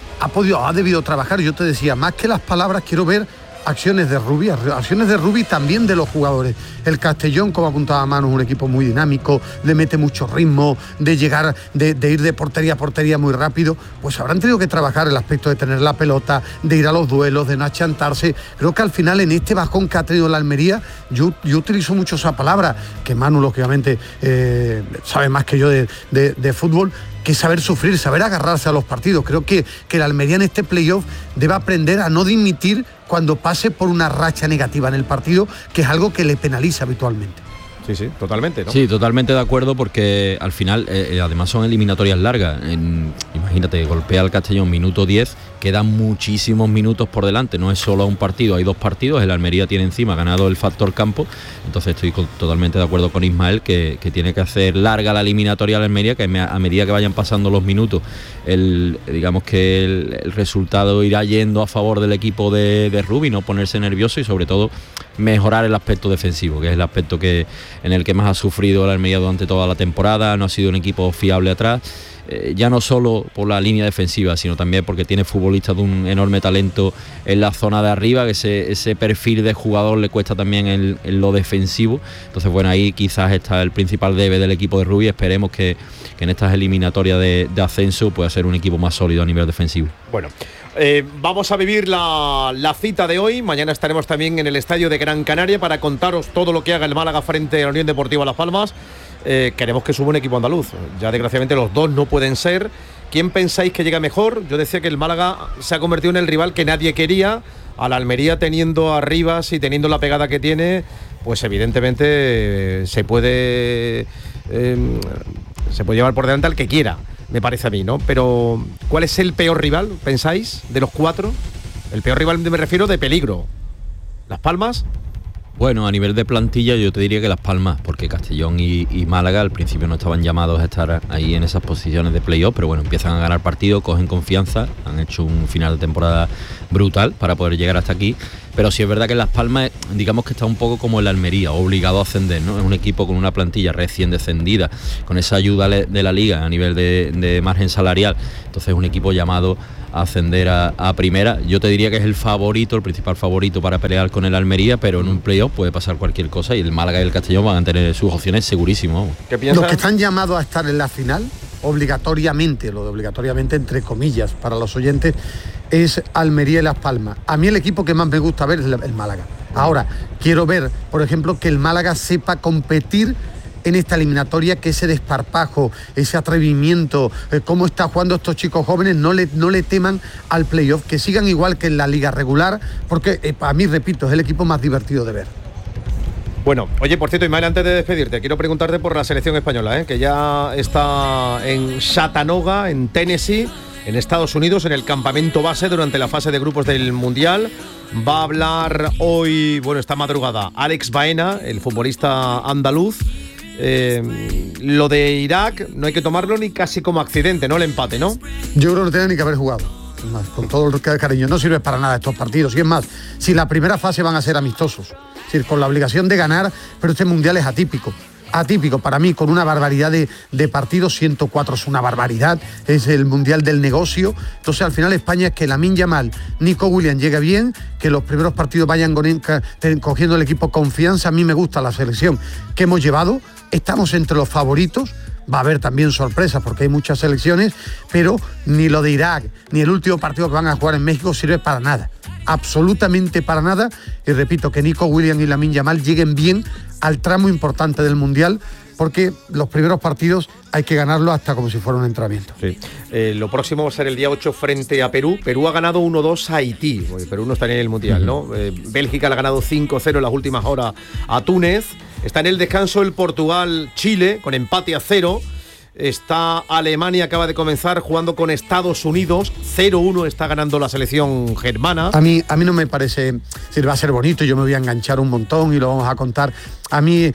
ha debido trabajar. Yo te decía, más que las palabras, quiero ver acciones de Rubi también de los jugadores. El Castellón, como apuntaba Manu, es un equipo muy dinámico, le mete mucho ritmo, de llegar, de ir de portería a portería muy rápido. Pues habrán tenido que trabajar el aspecto de tener la pelota, de ir a los duelos, de no achantarse. Creo que al final, en este bajón que ha tenido la Almería, yo utilizo mucho esa palabra, que Manu lógicamente sabe más que yo de fútbol, que saber sufrir, saber agarrarse a los partidos. Creo que la Almería en este playoff debe aprender a no dimitir cuando pase por una racha negativa en el partido, que es algo que le penaliza habitualmente. Sí, totalmente, ¿no? Sí, totalmente de acuerdo, porque al final, además son eliminatorias largas. Imagínate, golpea al Castellón minuto 10, quedan muchísimos minutos por delante, no es solo un partido, hay 2 partidos, el Almería tiene encima ganado el factor campo, entonces estoy totalmente de acuerdo con Ismael que tiene que hacer larga la eliminatoria a la Almería, que a medida que vayan pasando los minutos, digamos que el resultado irá yendo a favor del equipo de Rubi, no ponerse nervioso y sobre todo mejorar el aspecto defensivo, que es el aspecto en el que más ha sufrido la Almería durante toda la temporada. No ha sido un equipo fiable atrás, ya no solo por la línea defensiva, sino también porque tiene futbolistas de un enorme talento en la zona de arriba, que ese perfil de jugador le cuesta también en lo defensivo. Entonces, bueno, ahí quizás está el principal debe del equipo de Rubi. Esperemos que en estas eliminatorias de ascenso pueda ser un equipo más sólido a nivel defensivo. Bueno, vamos a vivir la cita de hoy. Mañana estaremos también en el estadio de Gran Canaria para contaros todo lo que haga el Málaga frente a la Unión Deportiva Las Palmas. Queremos que suba un equipo andaluz. Ya desgraciadamente los dos no pueden ser. ¿Quién pensáis que llega mejor? Yo decía que el Málaga se ha convertido en el rival que nadie quería. A la Almería, teniendo a Rivas y teniendo la pegada que tiene, pues evidentemente se puede llevar por delante al que quiera, me parece a mí, ¿no? Pero ¿cuál es el peor rival, pensáis, de los 4? El peor rival, me refiero, de peligro. ¿Las Palmas? Bueno, a nivel de plantilla yo te diría que Las Palmas, porque Castellón y Málaga al principio no estaban llamados a estar ahí en esas posiciones de playoff, pero bueno, empiezan a ganar partidos, cogen confianza, han hecho un final de temporada brutal para poder llegar hasta aquí. Pero sí es verdad que Las Palmas, digamos que está un poco como el Almería, obligado a ascender, ¿no? Es un equipo con una plantilla recién descendida, con esa ayuda de la Liga a nivel de margen salarial. Entonces es un equipo llamado a ascender a primera. Yo te diría que es el principal favorito para pelear con el Almería, pero en un playoff puede pasar cualquier cosa y el Málaga y el Castellón van a tener sus opciones segurísimo. ¿Qué piensas? Los que están llamados a estar en la final, obligatoriamente, lo de obligatoriamente entre comillas para los oyentes, es Almería y Las Palmas. A mí el equipo que más me gusta ver es el Málaga. Ahora, quiero ver, por ejemplo, que el Málaga sepa competir en esta eliminatoria, que ese desparpajo, ese atrevimiento, cómo está jugando estos chicos jóvenes, no le teman al playoff, que sigan igual que en la liga regular, porque a mí, repito, es el equipo más divertido de ver. Bueno, oye, por cierto, Ismael, antes de despedirte, quiero preguntarte por la selección española, que ya está en Chattanooga, en Tennessee, en Estados Unidos, en el campamento base durante la fase de grupos del Mundial. Va a hablar hoy, esta madrugada, Alex Baena, el futbolista andaluz. Lo de Irak no hay que tomarlo ni casi como accidente, ¿no? El empate, ¿no? Yo creo que no tiene ni que haber jugado. Más, con todo el cariño, no sirve para nada estos partidos. Y es más, si la primera fase van a ser amistosos, es decir, con la obligación de ganar, pero este mundial es atípico para mí, con una barbaridad de partidos. 104 es una barbaridad, es el mundial del negocio. Entonces al final España es que Lamine Yamal, Nico Williams llegue bien, que los primeros partidos vayan cogiendo el equipo confianza. A mí me gusta la selección que hemos llevado, estamos entre los favoritos. Va a haber también sorpresas porque hay muchas selecciones, pero ni lo de Irak ni el último partido que van a jugar en México sirve para nada, absolutamente para nada. Y repito, que Nico Williams y Lamine Yamal lleguen bien al tramo importante del Mundial, porque los primeros partidos hay que ganarlos hasta como si fuera un entrenamiento. Sí. Lo próximo va a ser el día 8 frente a Perú. Perú ha ganado 1-2 a Haití. Perú no está en el Mundial, ¿no? Bélgica le ha ganado 5-0 en las últimas horas a Túnez. Está en el descanso el Portugal-Chile con empate a 0. Está Alemania, acaba de comenzar jugando con Estados Unidos. 0-1 está ganando la selección germana. A mí no me parece, si va a ser bonito, yo me voy a enganchar un montón y lo vamos a contar. A mí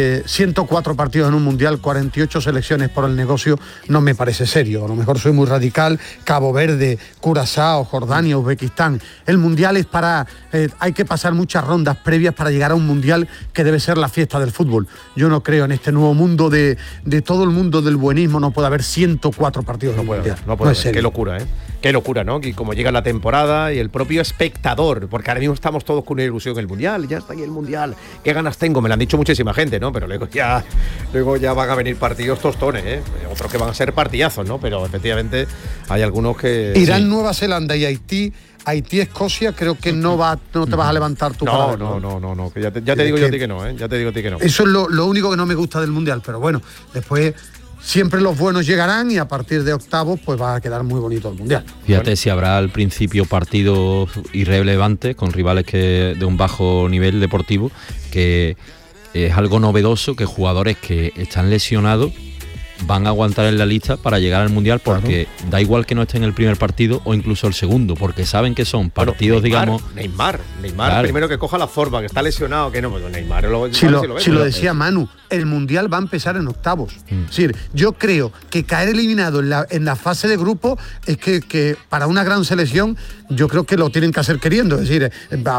104 partidos en un mundial, 48 selecciones por el negocio, no me parece serio. A lo mejor soy muy radical. Cabo Verde, Curazao, Jordania, Uzbekistán. El mundial es para... hay que pasar muchas rondas previas para llegar a un mundial que debe ser la fiesta del fútbol. Yo no creo en este nuevo mundo de todo el mundo del buenismo, no puede haber 104 partidos en un mundial. No puede haber. Qué locura, ¿eh? Qué locura, ¿no? Y como llega la temporada y el propio espectador, porque ahora mismo estamos todos con una ilusión en el mundial, ya está aquí el mundial, qué ganas tengo, me lo han dicho muchísima gente, ¿no? Pero luego ya van a venir partidos tostones, ¿eh? Otros que van a ser partidazos, ¿no? Pero efectivamente hay algunos que... Irán, sí. Nueva Zelanda y Haití, Escocia, creo que no te vas a levantar tú. No, que ya te digo yo a ti que no, ¿eh? Ya te digo a ti que no. Eso es lo único que no me gusta del mundial, pero bueno, después... Siempre los buenos llegarán y a partir de octavos pues va a quedar muy bonito el mundial. Fíjate, si habrá al principio partidos irrelevantes con rivales que de un bajo nivel deportivo, que es algo novedoso que jugadores que están lesionados van a aguantar en la lista para llegar al mundial, porque da igual que no esté en el primer partido o incluso el segundo, porque saben que son partidos, Neymar, claro. Primero que coja la forma, que está lesionado, que no, pues Neymar si lo decía Manu, el mundial va a empezar en octavos. Es decir, yo creo que caer eliminado en la fase de grupo es que para una gran selección yo creo que lo tienen que hacer queriendo. Es decir,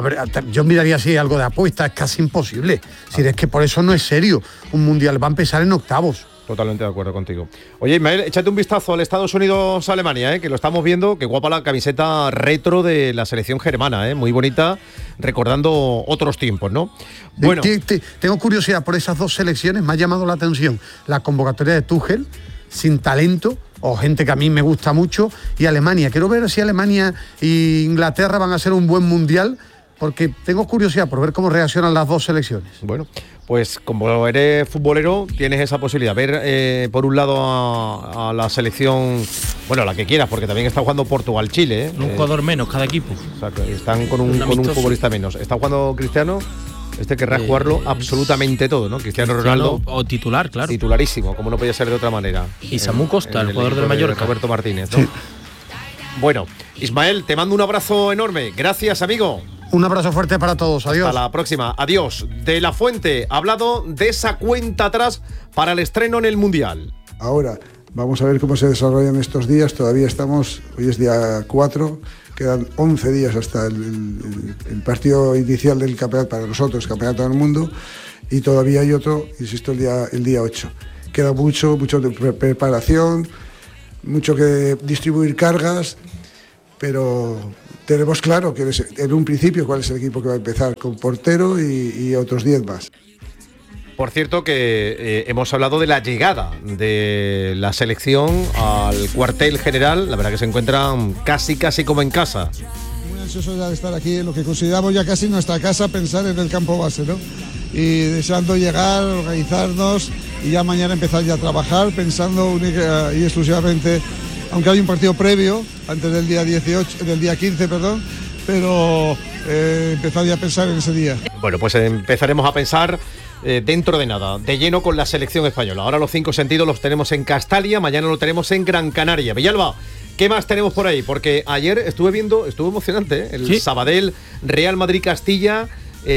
yo miraría si hay algo de apuesta, es casi imposible. Es decir, es que por eso no es serio. Un mundial va a empezar en octavos. Totalmente de acuerdo contigo. Oye, Ismael, échate un vistazo al Estados Unidos-Alemania, que lo estamos viendo. Qué guapa la camiseta retro de la selección germana, muy bonita, recordando otros tiempos, ¿no? Bueno, tengo curiosidad por esas dos selecciones. Me ha llamado la atención la convocatoria de Tuchel, sin talento, o gente que a mí me gusta mucho, y Alemania. Quiero ver si Alemania e Inglaterra van a ser un buen mundial, porque tengo curiosidad por ver cómo reaccionan las dos selecciones. Bueno, pues como eres futbolero tienes esa posibilidad. Ver por un lado a la selección, bueno, la que quieras, porque también está jugando Portugal-Chile. Un jugador menos cada equipo. Exacto, están con un futbolista menos. Está jugando Cristiano. Querrá jugarlo absolutamente todo, ¿no? Cristiano Ronaldo. O titular, claro. Titularísimo, como no podía ser de otra manera. Y Samu Costa, el jugador del Mallorca. Roberto Martínez, ¿no? Sí. Bueno, Ismael, te mando un abrazo enorme. Gracias, amigo. Un abrazo fuerte para todos, adiós. Hasta la próxima, adiós. De la Fuente ha hablado de esa cuenta atrás para el estreno en el Mundial. Ahora, vamos a ver cómo se desarrollan estos días. Todavía estamos, hoy es día 4, quedan 11 días hasta el partido inicial del campeonato, para nosotros, campeonato del mundo, y todavía hay otro, insisto, el día 8. Queda mucho de preparación, mucho que distribuir cargas, pero tenemos claro que en un principio cuál es el equipo que va a empezar, con portero y otros 10 más. Por cierto que hemos hablado de la llegada de la selección al cuartel general. La verdad que se encuentran casi como en casa. Muy ansiosos ya de estar aquí, en lo que consideramos ya casi nuestra casa, pensar en el campo base, ¿no? Y deseando llegar, organizarnos y ya mañana empezar ya a trabajar, pensando única y exclusivamente, aunque hay un partido previo antes del día 15, pero empezar ya a pensar en ese día. Bueno, pues empezaremos a pensar dentro de nada, de lleno con la selección española. Ahora los 5 sentidos los tenemos en Castalia, mañana lo tenemos en Gran Canaria. Villalba, ¿qué más tenemos por ahí? Porque ayer estuvo emocionante, el Sabadell Real Madrid Castilla.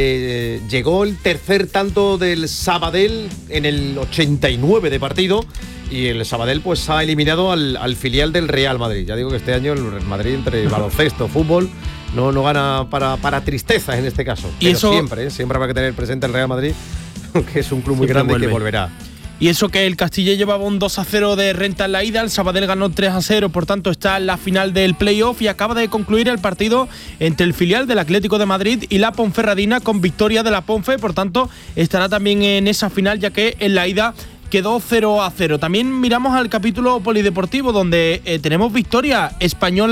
Llegó el tercer tanto del Sabadell en el 89 de partido, y el Sabadell pues ha eliminado al filial del Real Madrid. Ya digo que este año el Madrid, entre baloncesto, fútbol, no gana para tristezas en este caso. Y pero eso siempre habrá que tener presente el Real Madrid, que es un club muy grande y que volverá. Y eso que el Castilla llevaba un 2-0 de renta en la ida, el Sabadell ganó 3-0, por tanto está en la final del playoff, y acaba de concluir el partido entre el filial del Atlético de Madrid y la Ponferradina con victoria de la Ponfe, por tanto estará también en esa final, ya que en la ida quedó 0-0. También miramos al capítulo polideportivo, donde tenemos victoria española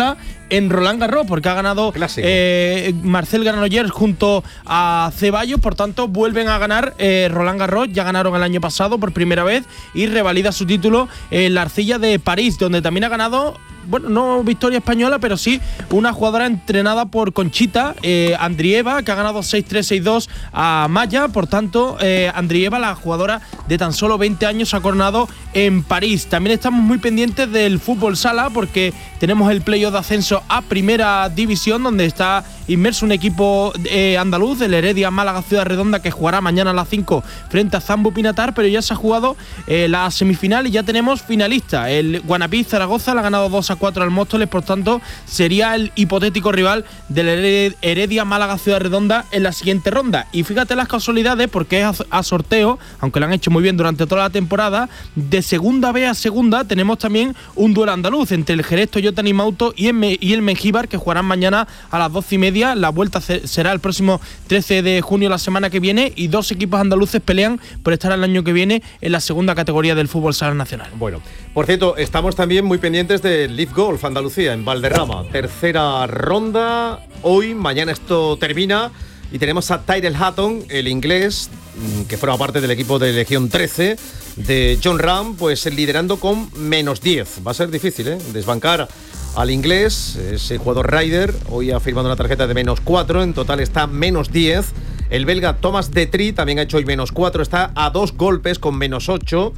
en Roland Garros, porque ha ganado Marcel Granollers junto a Ceballos, por tanto vuelven a ganar Roland Garros, ya ganaron el año pasado por primera vez y revalida su título en la arcilla de París, donde también ha ganado, bueno, no victoria española, pero sí una jugadora entrenada por Conchita, Andrieva, que ha ganado 6-3, 6-2 a Maya. Por tanto, Andrieva, la jugadora de tan solo 20 años, ha coronado en París. También estamos muy pendientes del fútbol sala, porque tenemos el playoff de ascenso a Primera División, donde está inmerso un equipo andaluz, el Heredia Málaga Ciudad Redonda, que jugará mañana a las 5 frente a Zambu Pinatar, pero ya se ha jugado la semifinal y ya tenemos finalista. El Guanapí Zaragoza le ha ganado 2-4 al Móstoles, por tanto sería el hipotético rival del Heredia Málaga Ciudad Redonda en la siguiente ronda. Y fíjate las casualidades, porque es a sorteo, aunque lo han hecho muy bien durante toda la temporada. De segunda B a segunda tenemos también un duelo andaluz entre el Jerez Toyota Nimauto y el Mengíbar, que jugarán mañana a las 12:30. La vuelta será el próximo 13 de junio, la semana que viene, y dos equipos andaluces pelean por estar el año que viene en la segunda categoría del fútbol sala nacional. Bueno, por cierto, estamos también muy pendientes del Leaf Golf Andalucía en Valderrama. Tercera ronda, hoy, mañana esto termina y tenemos a Tyrell Hatton, el inglés, que forma parte del equipo de Legión 13 de Jon Rahm, pues liderando con -10. Va a ser difícil, desbancar al inglés, ese jugador Ryder. Hoy ha firmado una tarjeta de -4, en total está -10. El belga Thomas Detry también ha hecho hoy -4, está a 2 golpes con -8.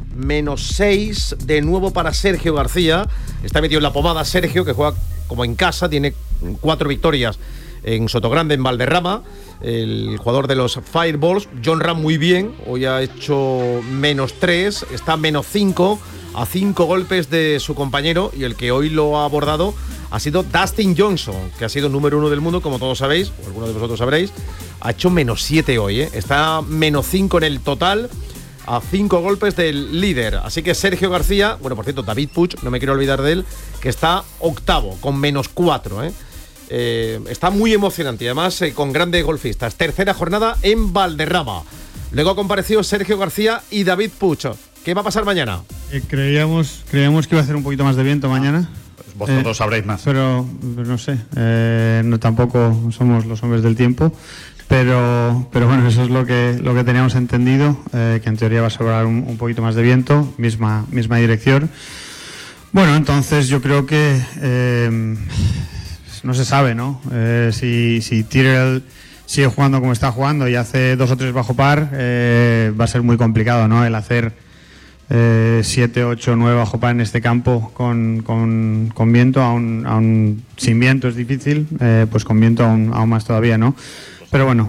-6 de nuevo para Sergio García. Está metido en la pomada Sergio, que juega como en casa, tiene 4 victorias en Sotogrande, en Valderrama. El jugador de los Fireballs, Jon Rahm, muy bien. Hoy ha hecho -3, está -5, a 5 golpes de su compañero, y el que hoy lo ha abordado ha sido Dustin Johnson, que ha sido número 1 del mundo, como todos sabéis, o algunos de vosotros sabréis. Ha hecho -7 hoy, está -5 en el total, a 5 golpes del líder. Así que Sergio García, bueno, por cierto, David Puig, no me quiero olvidar de él, que está octavo, con -4, está muy emocionante y además con grandes golfistas. Tercera jornada en Valderrama. Luego ha comparecido Sergio García y David Puig. ¿Qué va a pasar mañana? Creíamos que iba a hacer un poquito más de viento mañana. Vosotros sabréis más. Pero no sé, no, tampoco somos los hombres del tiempo. Pero bueno, eso es lo que teníamos entendido, que en teoría va a sobrar un poquito más de viento, misma dirección. Bueno, entonces yo creo que no se sabe, ¿no? Si Tyrrell sigue jugando como está jugando y hace 2 o 3 bajo par, va a ser muy complicado, ¿no? El hacer 7, 8, 9 bajo par en este campo con viento, aún sin viento es difícil, pues con viento aún más todavía, ¿no? Pero bueno,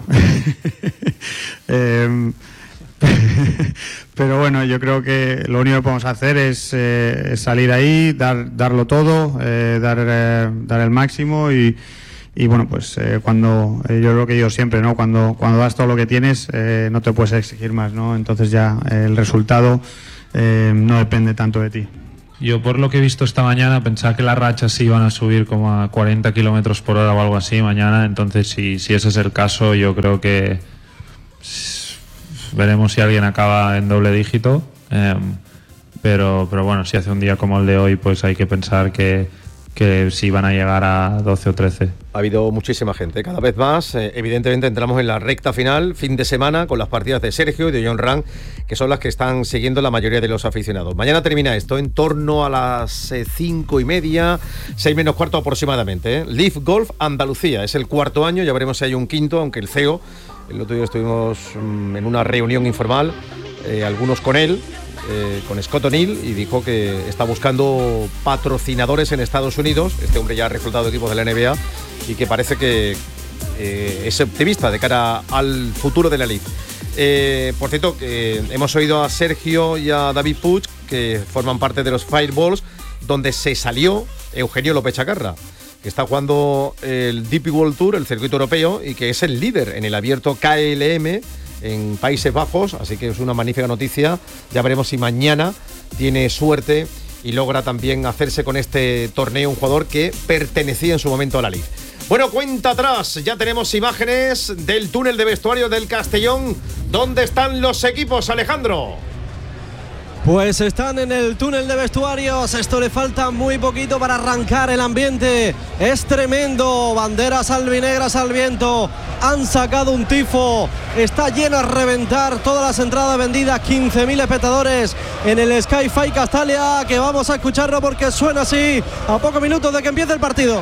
pero bueno, yo creo que lo único que podemos hacer es salir ahí, darlo todo, dar el máximo y bueno, pues cuando yo creo que yo siempre, ¿no? Cuando das todo lo que tienes, no te puedes exigir más, ¿no? Entonces ya el resultado no depende tanto de ti. Yo, por lo que he visto esta mañana, pensaba que las rachas se iban a subir como a 40 kilómetros por hora o algo así mañana. Entonces, si ese es el caso, yo creo que veremos si alguien acaba en doble dígito. Pero bueno, si hace un día como el de hoy, pues hay que pensar que sí van a llegar a 12 o 13. Ha habido muchísima gente, cada vez más. Evidentemente entramos en la recta final, fin de semana, con las partidas de Sergio y de Jon Rahm, que son las que están siguiendo la mayoría de los aficionados. Mañana termina esto en torno a las 5:30, 6 menos cuarto aproximadamente. Leaf Golf Andalucía, es el 4º año, ya veremos si hay un quinto, aunque el CEO, el otro día estuvimos en una reunión informal, algunos con él, con Scott O'Neill, y dijo que está buscando patrocinadores en Estados Unidos. Este hombre ya ha reclutado equipos de la NBA y que parece que es optimista de cara al futuro de la Leaf. Por cierto, hemos oído a Sergio y a David Puig, que forman parte de los Fireballs, donde se salió Eugenio López Chacarra, que está jugando el DP World Tour, el circuito europeo, y que es el líder en el abierto KLM en Países Bajos, así que es una magnífica noticia. Ya veremos si mañana tiene suerte y logra también hacerse con este torneo un jugador que pertenecía en su momento a la Liga. Bueno, cuenta atrás, ya tenemos imágenes del túnel de vestuario del Castellón. ¿Dónde están los equipos, Alejandro? Pues están en el túnel de vestuarios, esto le falta muy poquito para arrancar, el ambiente es tremendo, banderas albinegras al viento, han sacado un tifo, está lleno a reventar, todas las entradas vendidas, 15.000 espectadores en el Sky Fight Castalia, que vamos a escucharlo porque suena así a pocos minutos de que empiece el partido.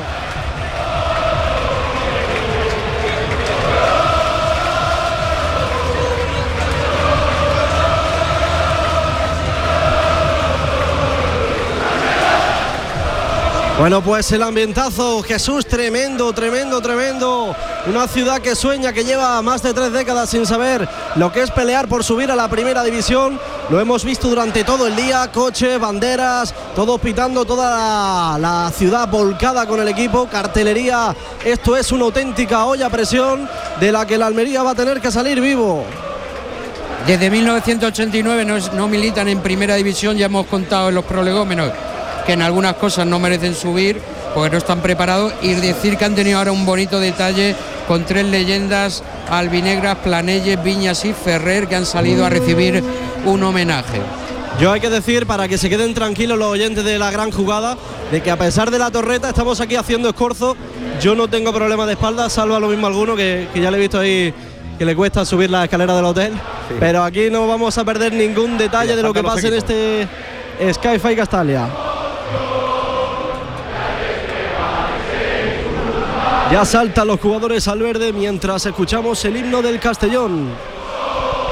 Bueno, pues el ambientazo, Jesús, tremendo. Una ciudad que sueña, que lleva más de 3 décadas sin saber lo que es pelear por subir a la primera división. Lo hemos visto durante todo el día, coches, banderas, todos pitando, toda la ciudad volcada con el equipo, cartelería. Esto es una auténtica olla a presión de la que el Almería va a tener que salir vivo. Desde 1989 no militan en primera división, ya hemos contado en los prolegómenos que en algunas cosas no merecen subir porque no están preparados, y decir que han tenido ahora un bonito detalle con 3 leyendas albinegras, Planelles, Viñas y Ferrer, que han salido a recibir un homenaje. Yo hay que decir, para que se queden tranquilos los oyentes de la gran jugada, de que a pesar de la torreta estamos aquí haciendo escorzo. Yo no tengo problema de espalda, salvo a lo mismo alguno que ya le he visto ahí que le cuesta subir la escalera del hotel, sí. Pero aquí no vamos a perder ningún detalle de lo que pase en este Sky Fight Castalia. Ya saltan los jugadores al verde mientras escuchamos el himno del Castellón.